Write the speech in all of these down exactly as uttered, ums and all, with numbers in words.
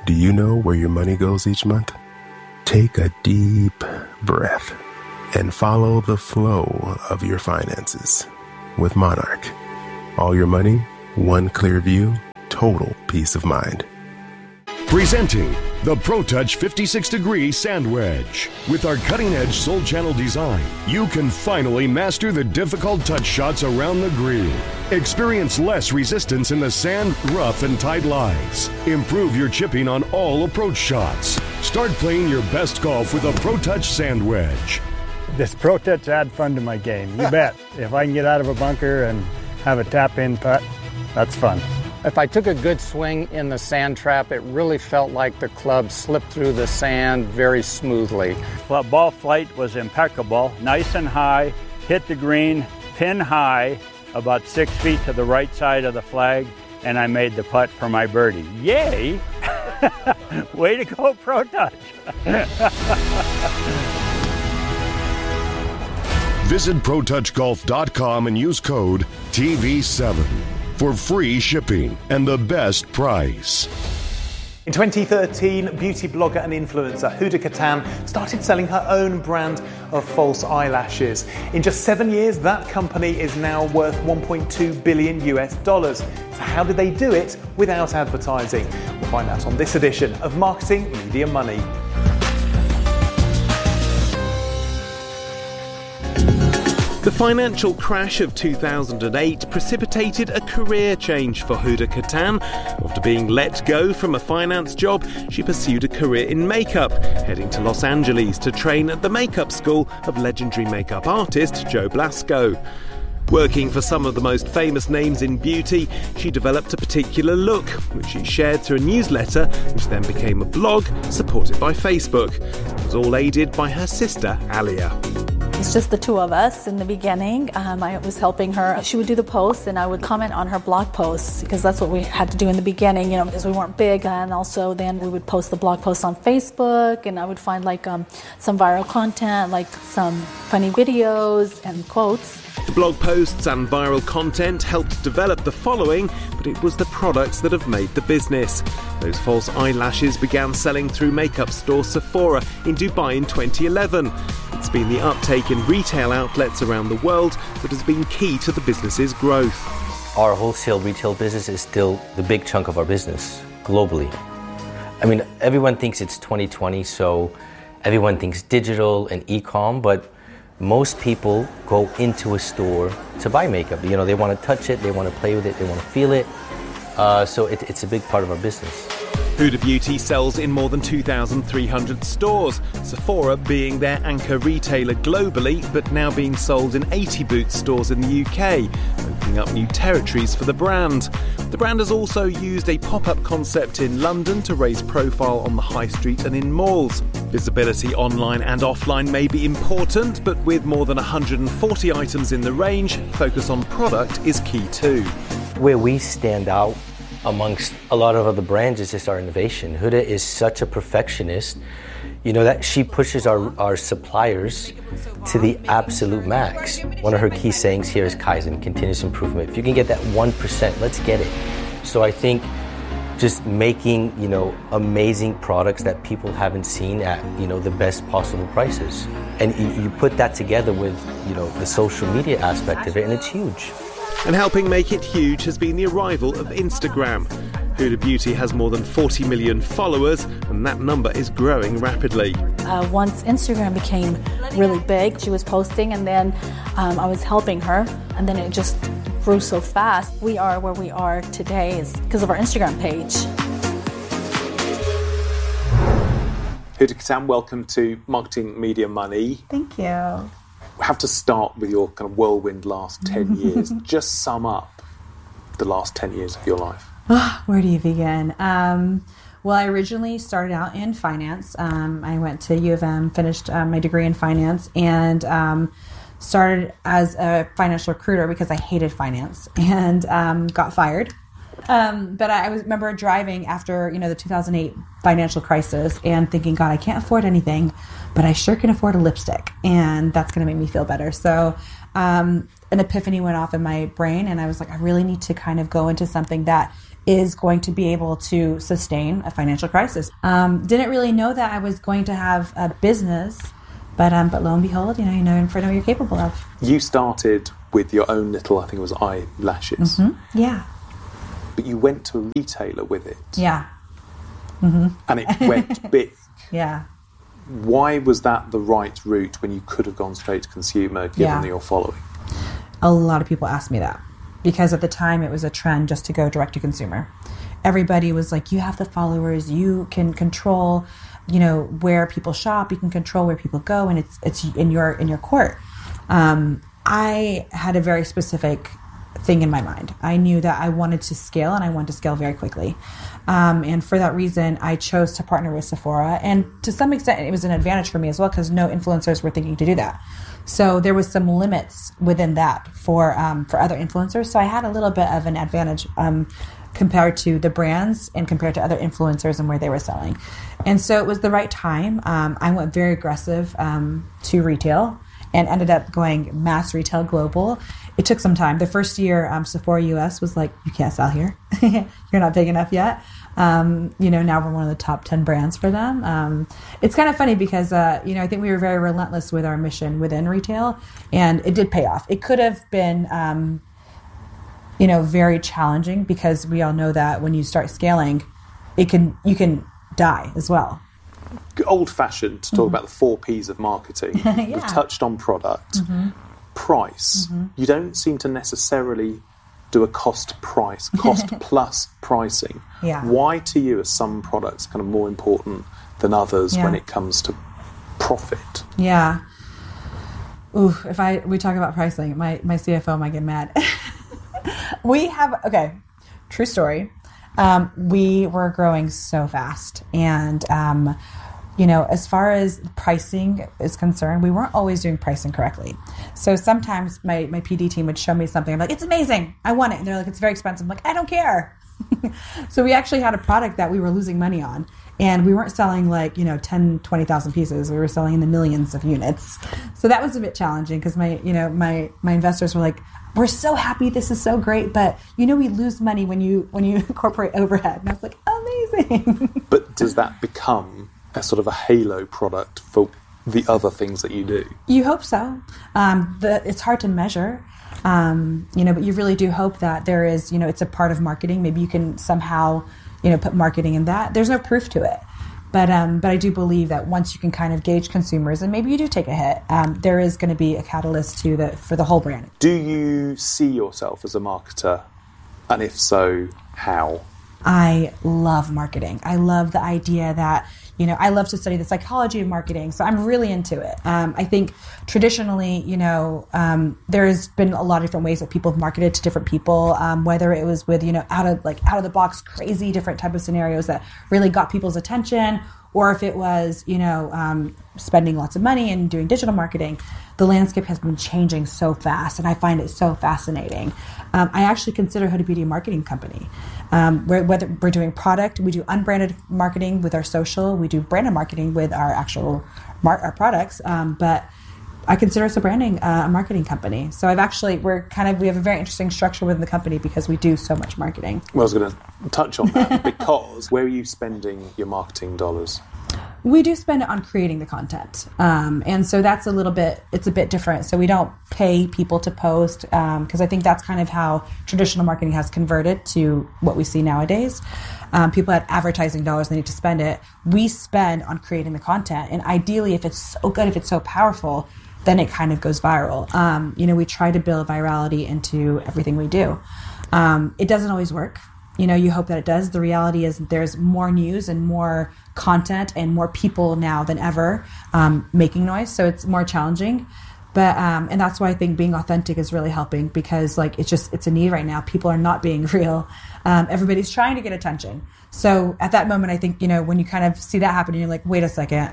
Do you know where your money goes each month? Take a deep breath and follow the flow of your finances with Monarch. All your money, one clear view, total peace of mind. Presenting the ProTouch fifty-six degree Sand Wedge. With our cutting-edge Soul Channel design, you can finally master the difficult touch shots around the green. Experience less resistance in the sand, rough, and tight lies. Improve your chipping on all approach shots. Start playing your best golf with a ProTouch Sand Wedge. This ProTouch add fun to my game, you bet. If I can get out of a bunker and have a tap-in putt, that's fun. If I took a good swing in the sand trap, it really felt like the club slipped through the sand very smoothly. Well, ball flight was impeccable, nice and high, hit the green, pin high, about six feet to the right side of the flag, and I made the putt for my birdie. Yay! Way to go, ProTouch! Visit Pro Touch Golf dot com and use code T V seven for free shipping and the best price. In twenty thirteen, beauty blogger and influencer Huda Kattan started selling her own brand of false eyelashes. In just seven years, that company is now worth one point two billion US dollars. So how did they do it without advertising? We'll find out on this edition of Marketing Media Money. The financial crash of two thousand eight precipitated a career change for Huda Kattan. After being let go from a finance job, she pursued a career in makeup, heading to Los Angeles to train at the makeup school of legendary makeup artist Joe Blasco. Working for some of the most famous names in beauty, she developed a particular look, which she shared through a newsletter, which then became a blog supported by Facebook. It was all aided by her sister, Alia. It's just the two of us in the beginning. Um, I was helping her. She would do the posts and I would comment on her blog posts because that's what we had to do in the beginning, you know, because we weren't big. And also then we would post the blog posts on Facebook and I would find like um, some viral content, like some funny videos and quotes. The blog posts and viral content helped develop the following, but it was the products that have made the business. Those false eyelashes began selling through makeup store Sephora in Dubai in twenty eleven. It's been the uptake in retail outlets around the world that has been key to the business's growth. Our wholesale retail business is still the big chunk of our business globally. I mean, everyone thinks it's twenty twenty, so everyone thinks digital and e-com, but most people go into a store to buy makeup. You know, they want to touch it, they want to play with it, they want to feel it. Uh, so it, it's a big part of our business. Huda Beauty sells in more than two thousand three hundred stores, Sephora being their anchor retailer globally, but now being sold in eighty Boots stores in the U K, opening up new territories for the brand. The brand has also used a pop-up concept in London to raise profile on the high street and in malls. Visibility online and offline may be important, but with more than one hundred forty items in the range, focus on product is key too. Where we stand out amongst a lot of other brands is just our innovation. Huda is such a perfectionist, you know, that she pushes our, our suppliers to the absolute max. One of her key sayings here is Kaizen, continuous improvement. If you can get that one percent, let's get it. So I think just making, you know, amazing products that people haven't seen at, you know, the best possible prices. And you, you put that together with, you know, the social media aspect of it, and it's huge. And helping make it huge has been the arrival of Instagram. Huda Beauty has more than forty million followers, and that number is growing rapidly. Uh, once Instagram became really big, she was posting, and then um, I was helping her, and then it just grew so fast. We are where we are today is because of our Instagram page. Huda Kattan, welcome to Marketing Media Money. Thank you. We have to start with your kind of whirlwind last ten years. Just sum up the last ten years of your life. Where do you begin? Um, well, I originally started out in finance. Um, I went to U of M, finished um, my degree in finance, and um, started as a financial recruiter because I hated finance and um, got fired. Um, but I was remember driving after, you know, the two thousand eight financial crisis and thinking, God, I can't afford anything, but I sure can afford a lipstick, and that's going to make me feel better. So um, an epiphany went off in my brain, and I was like, I really need to kind of go into something that is going to be able to sustain a financial crisis. Um, didn't really know that I was going to have a business, but um, but lo and behold, you know, you know, in front of what you're capable of. You started with your own little, I think it was eyelashes. Mm-hmm. Yeah. But you went to a retailer with it. Yeah. Mm-hmm. And it went big. Yeah. Why was that the right route when you could have gone straight to consumer, given Yeah. your following? A lot of people ask me that because at the time it was a trend just to go direct to consumer. Everybody was like, you have the followers, you can control, you know, where people shop, you can control where people go, and it's it's in your in your court. Um, I had a very specific thing in my mind. I knew that I wanted to scale, and I wanted to scale very quickly. Um, and for that reason, I chose to partner with Sephora. And to some extent, it was an advantage for me as well because no influencers were thinking to do that. So there was some limits within that for um, for other influencers. So I had a little bit of an advantage um, compared to the brands and compared to other influencers and where they were selling. And so it was the right time. Um, I went very aggressive um, to retail and ended up going mass retail global. It took some time. The first year, um, Sephora U S was like, you can't sell here. You're not big enough yet. Um, you know, now we're one of the top ten brands for them. Um, it's kind of funny because, uh, you know, I think we were very relentless with our mission within retail, and it did pay off. It could have been, um, you know, very challenging because we all know that when you start scaling, it can you can die as well. Old-fashioned to talk Mm-hmm. about the four Ps of marketing. Yeah. We've touched on product, Mm-hmm. price. Mm-hmm. You don't seem to necessarily do a cost price, cost plus pricing. Yeah. Why to you are some products kind of more important than others Yeah. when it comes to profit? Yeah. Ooh, if I we talk about pricing, my, my C F O might get mad. We have, okay, true story. Um, we were growing so fast. And, um, you know, as far as pricing is concerned, we weren't always doing pricing correctly. So sometimes my, my P D team would show me something. I'm like, it's amazing. I want it. And they're like, it's very expensive. I'm like, I don't care. So we actually had a product that we were losing money on. And we weren't selling like, you know, ten, twenty thousand pieces. We were selling in the millions of units. So that was a bit challenging because my, you know, my, my investors were like, we're so happy. This is so great. But, you know, we lose money when you when you incorporate overhead. And I was like, amazing. But does that become a sort of a halo product for the other things that you do? You hope so. Um, the, it's hard to measure, um, you know, but you really do hope that there is, you know, it's a part of marketing. Maybe you can somehow, you know, put marketing in that. There's no proof to it. But um, but I do believe that once you can kind of gauge consumers, and maybe you do take a hit, um, there is going to be a catalyst to the for the whole brand. Do you see yourself as a marketer? And if so, how? I love marketing. I love the idea that, you know, I love to study the psychology of marketing. So I'm really into it. Um, I think traditionally, you know, um, there's been a lot of different ways that people have marketed to different people, um, whether it was with, you know, out of like out of the box, crazy different type of scenarios that really got people's attention, or if it was, you know, um, spending lots of money and doing digital marketing. The landscape has been changing so fast, and I find it so fascinating. Um, I actually consider Huda Beauty a marketing company. Um, we're, whether we're doing product, we do unbranded marketing with our social, we do branded marketing with our actual mar- our products, um, but I consider us a branding, uh, a marketing company. So I've actually, we're kind of, we have a very interesting structure within the company because we do so much marketing. Well, I was going to touch on that because where are you spending your marketing dollars? We do spend it on creating the content. Um, and so that's a little bit, it's a bit different. So we don't pay people to post because um, I think that's kind of how traditional marketing has converted to what we see nowadays. Um, people had advertising dollars, they need to spend it. We spend on creating the content. And ideally, if it's so good, if it's so powerful, then it kind of goes viral. Um, you know, we try to build virality into everything we do. Um, it doesn't always work. You know, you hope that it does. The reality is there's more news and more content and more people now than ever um, making noise. So it's more challenging. But um, and that's why I think being authentic is really helping because like it's just it's a need right now. People are not being real. Um, everybody's trying to get attention. So at that moment, I think, you know, when you kind of see that happen, you're like, wait a second,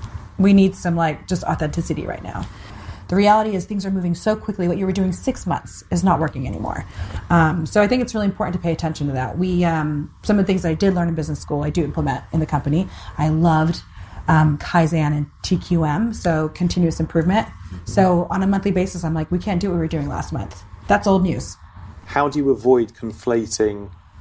we need some like just authenticity right now. The reality is things are moving so quickly. What you were doing six months is not working anymore. Um, so I think it's really important to pay attention to that. We um, some of the things that I did learn in business school, I do implement in the company. I loved um, Kaizen and T Q M, so continuous improvement. So on a monthly basis, I'm like, we can't do what we were doing last month. That's old news. How do you avoid conflating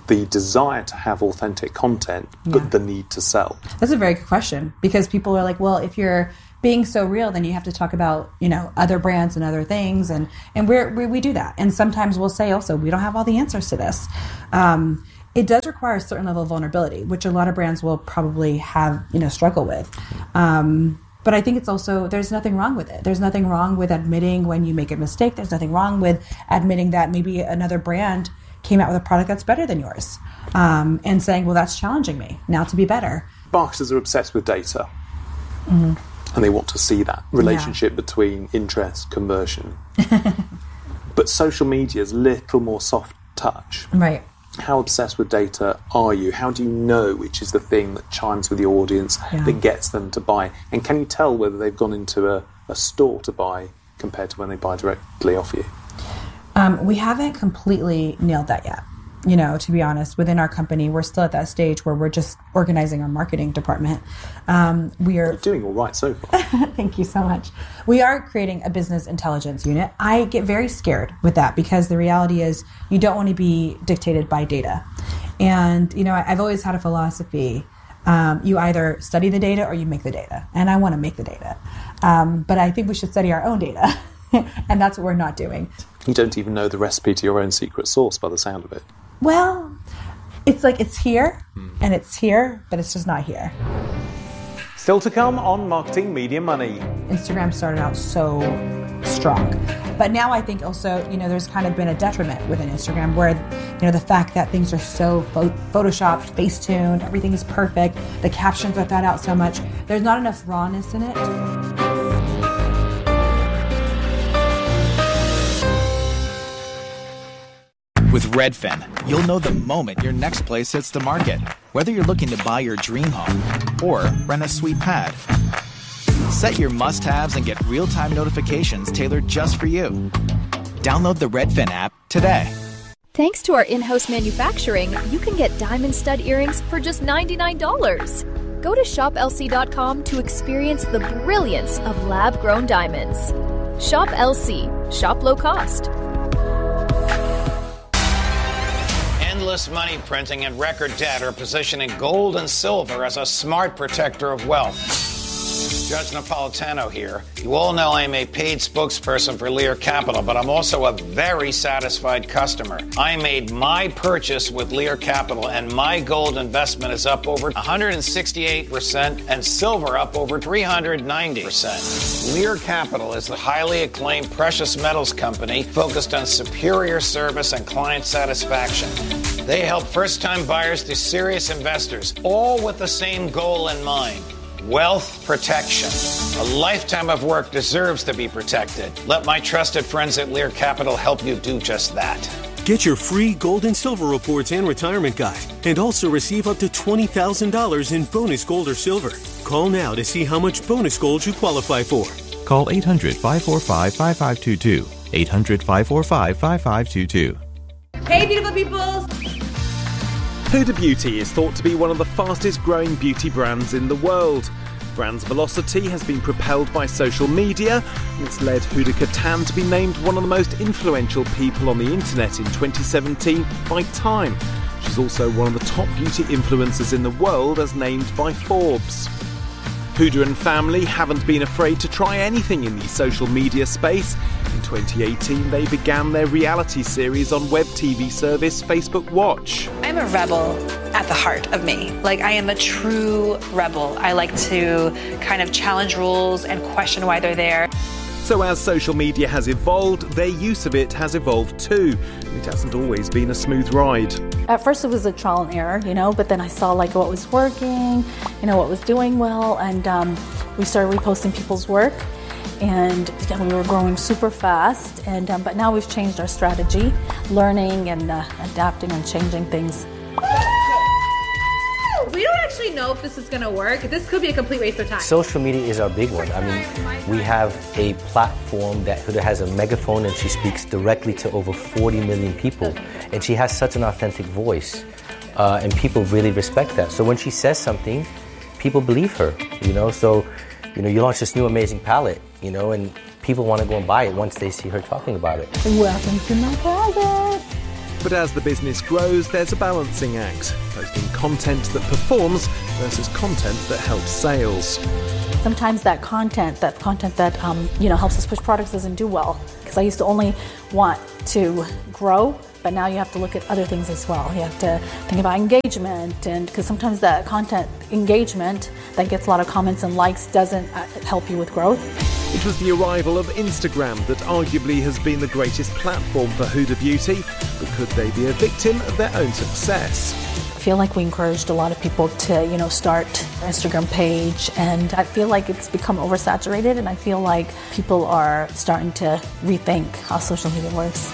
the desire to have authentic content, but yeah. the need to sell? That's a very good question, because people are like, well, if you're being so real, then you have to talk about, you know, other brands and other things, and and we're, we we do that. And sometimes we'll say also, we don't have all the answers to this. Um, it does require a certain level of vulnerability, which a lot of brands will probably have, you know, struggle with. Um, but I think it's also, there's nothing wrong with it. There's nothing wrong with admitting when you make a mistake. There's nothing wrong with admitting that maybe another brand came out with a product that's better than yours, um, and saying, well, that's challenging me now to be better. Marketers are obsessed with data, mm-hmm. and they want to see that relationship yeah. between interest, conversion. But social media is a little more soft touch. Right. How obsessed with data are you? How do you know which is the thing that chimes with the audience, yeah. that gets them to buy? And can you tell whether they've gone into a, a store to buy compared to when they buy directly off you? Um, we haven't completely nailed that yet. You know, to be honest, within our company, we're still at that stage where we're just organizing our marketing department. Um, we are You're doing all right so far. Thank you so much. We are creating a business intelligence unit. I get very scared with that, because the reality is you don't want to be dictated by data. And, you know, I've always had a philosophy. Um, you either study the data or you make the data. And I want to make the data. Um, but I think we should study our own data. And that's what we're not doing. You don't even know the recipe to your own secret sauce by the sound of it. Well, it's like it's here, mm. and it's here, but it's just not here. Still to come on Marketing Media Money. Instagram started out so strong, but now I think also, you know, there's kind of been a detriment within Instagram where, you know, the fact that things are so pho- photoshopped, face-tuned, everything is perfect, the captions are thought out so much, there's not enough rawness in it. With Redfin, you'll know the moment your next place hits the market, whether you're looking to buy your dream home or rent a sweet pad. Set your must-haves and get real-time notifications tailored just for you. Download the Redfin app today. Thanks to our in-house manufacturing, you can get diamond stud earrings for just ninety-nine dollars. Go to shop L C dot com to experience the brilliance of lab-grown diamonds. Shop L C. Shop low cost. Endless money printing and record debt are positioning gold and silver as a smart protector of wealth. Judge Napolitano here. You all know I'm a paid spokesperson for Lear Capital, but I'm also a very satisfied customer. I made my purchase with Lear Capital, and my gold investment is up over one hundred sixty-eight percent and silver up over three hundred ninety percent. Lear Capital is the highly acclaimed precious metals company focused on superior service and client satisfaction. They help first-time buyers to serious investors, all with the same goal in mind. Wealth protection. A lifetime of work deserves to be protected. Let my trusted friends at Lear Capital help you do just that. Get your free gold and silver reports and retirement guide, and also receive up to twenty thousand dollars in bonus gold or silver. Call now to see how much bonus gold you qualify for. Call eight hundred, five four five, five five two two. eight hundred, five four five, five five two two. Hey, beautiful peoples! Huda Beauty is thought to be one of the fastest growing beauty brands in the world. The brand's velocity has been propelled by social media, and it's led Huda Kattan to be named one of the most influential people on the internet in twenty seventeen by Time. She's also one of the top beauty influencers in the world as named by Forbes. Huda and family haven't been afraid to try anything in the social media space. In twenty eighteen, they began their reality series on web T V service Facebook Watch. I'm a rebel at the heart of me. Like, I am a true rebel. I like to kind of challenge rules and question why they're there. So as social media has evolved, their use of it has evolved too. It hasn't always been a smooth ride. At first it was a trial and error, you know, but then I saw like what was working, you know, what was doing well, and um, we started reposting people's work, and yeah, we were growing super fast, and um, but now we've changed our strategy, learning and uh, adapting and changing things. We don't actually know if this is going to work. This could be a complete waste of time. Social media is our big one. I mean, we have a platform that Huda has a megaphone, and she speaks directly to over forty million people. And she has such an authentic voice. Uh, and people really respect that. So when she says something, people believe her, you know? So, you know, you launch this new amazing palette, you know, and people want to go and buy it once they see her talking about it. Welcome to my closet. But as the business grows, there's a balancing act, posting content that performs versus content that helps sales. Sometimes that content, that content that um, you know helps us push products doesn't do well. Because I used to only want to grow, but now you have to look at other things as well. You have to think about engagement, and because sometimes that content engagement that gets a lot of comments and likes doesn't uh, help you with growth. It was the arrival of Instagram that arguably has been the greatest platform for Huda Beauty, but could they be a victim of their own success? I feel like we encouraged a lot of people to, you know, start an Instagram page, and I feel like it's become oversaturated, and I feel like people are starting to rethink how social media works.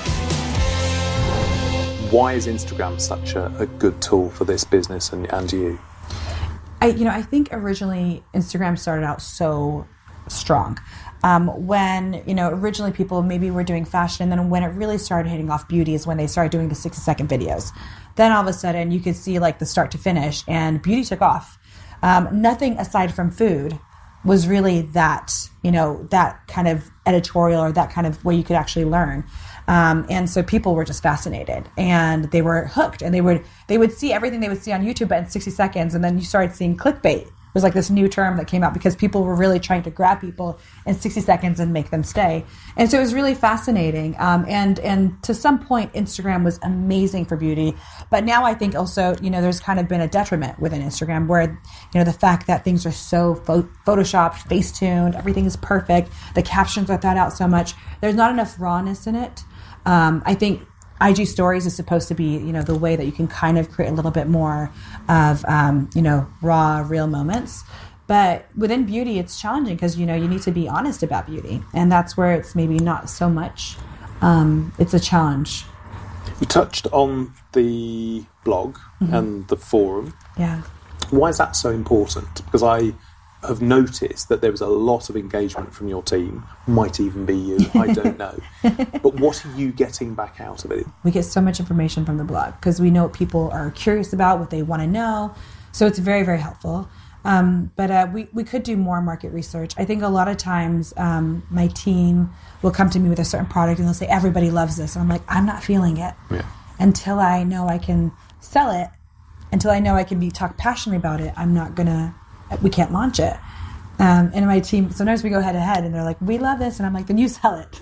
Why is Instagram such a, a good tool for this business and, and you? I, you know, I think originally Instagram started out so strong. Um, when, you know, originally people maybe were doing fashion, and then when it really started hitting off beauty is when they started doing the sixty second videos. Then all of a sudden you could see like the start to finish, and beauty took off. Um, nothing aside from food was really that, you know, that kind of editorial or that kind of way you could actually learn. Um, and so people were just fascinated, and they were hooked, and they would they would see everything they would see on YouTube, but in sixty seconds, and then you started seeing clickbait. It was like this new term that came out because people were really trying to grab people in sixty seconds and make them stay. And so it was really fascinating. Um, and and to some point, Instagram was amazing for beauty. But now I think also, you know, there's kind of been a detriment within Instagram where, you know, the fact that things are so pho- photoshopped, face-tuned, everything is perfect, the captions are thought out so much, there's not enough rawness in it. Um, I think I G Stories is supposed to be, you know, the way that you can kind of create a little bit more of, um, you know, raw, real moments. But within beauty, it's challenging because, you know, you need to be honest about beauty. And that's where it's maybe not so much. Um, it's a challenge. You touched on the blog mm-hmm. and the forum. Yeah. Why is that so important? Because I have noticed that there was a lot of engagement from your team. Might even be you, I don't know. But what are you getting back out of it? We get so much information from the blog because we know what people are curious about, what they want to know. So it's very, very helpful. Um, but uh, we, we could do more market research. I think a lot of times um, my team will come to me with a certain product and they'll say, everybody loves this. And I'm like, I'm not feeling it. Yeah. Until I know I can sell it, until I know I can be talk passionately about it, I'm not going to, we can't launch it. Um, and my team, sometimes we go head to head and they're like, we love this. And I'm like, then you sell it.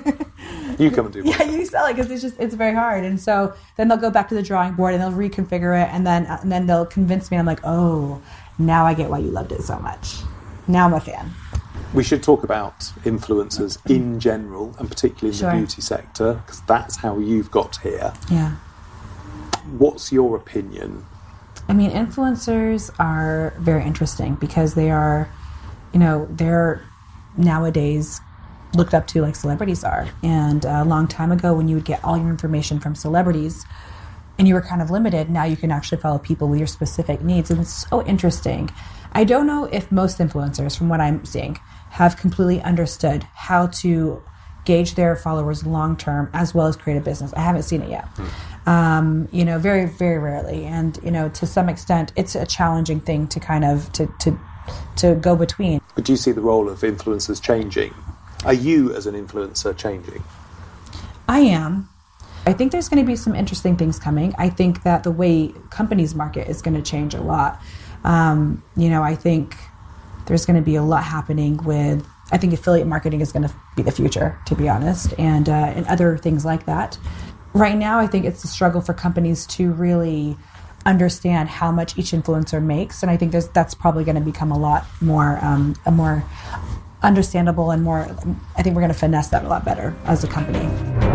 You come and do it. Yeah, you sell it because it's just, it's very hard. And so then they'll go back to the drawing board and they'll reconfigure it. And then, and then they'll convince me. And I'm like, oh, now I get why you loved it so much. Now I'm a fan. We should talk about influencers in general, and particularly in Sure. the beauty sector, because that's how you've got here. Yeah. What's your opinion? I mean, influencers are very interesting because they are, you know, they're nowadays looked up to like celebrities are. And a long time ago when you would get all your information from celebrities and you were kind of limited, now you can actually follow people with your specific needs. And it's so interesting. I don't know if most influencers, from what I'm seeing, have completely understood how to gauge their followers long term as well as create a business. I haven't seen it yet. Um, you know, very, very rarely. And, you know, to some extent, it's a challenging thing to kind of, to, to, to go between. But do you see the role of influencers changing? Are you, as an influencer, changing? I am. I think there's going to be some interesting things coming. I think that the way companies market is going to change a lot. Um, you know, I think there's going to be a lot happening with, I think affiliate marketing is going to be the future, to be honest, and, uh, and other things like that. Right now, I think it's a struggle for companies to really understand how much each influencer makes, and I think there's, that's probably going to become a lot more, um, a more understandable and more. I think we're going to finesse that a lot better as a company.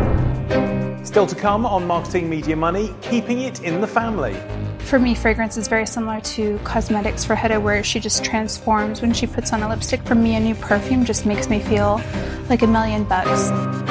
Still to come on Marketing Media Money, keeping it in the family. For me, fragrance is very similar to cosmetics for Huda, where she just transforms when she puts on a lipstick. For me, a new perfume just makes me feel like a million bucks.